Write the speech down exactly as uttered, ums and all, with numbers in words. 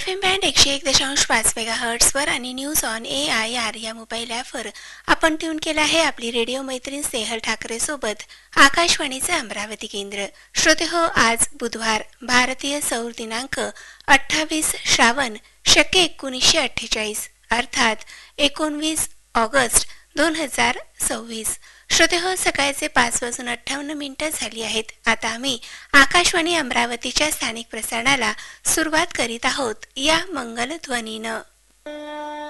F M band एकशे एक दशांश पाच मेगा हर्ट्सवर आणि news on A I R या मोबाईल ॲपवर आपण ट्यून केला आहे आपली रेडिओ मैत्रीण स्नेहल ठाकरे सोबत आकाशवाणीचे अमरावती केंद्र. श्रोते हो, आज बुधवार, भारतीय सौर दिनांक अठ्ठावीस श्रावण शके एकोणीसशे अठ्ठेचाळीस अर्थात एकोणवीस ऑगस्ट दोन हजार सव्वीस. श्रोते हो, सकाळचे पाच वाजून अठ्ठावन्न मिनिटं झाली आहेत. आता आम्ही आकाशवाणी अमरावतीच्या स्थानिक प्रसारणाला सुरुवात करीत आहोत या मंगलध्वनीनं.